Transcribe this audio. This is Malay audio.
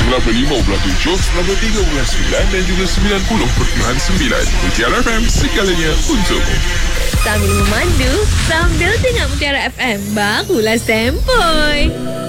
93.7, 93.9 dan juga 90.9 Mutiara FM, segalanya untukmu. Sambil memandu, sambil dengar Mutiara FM, barulah sempoi.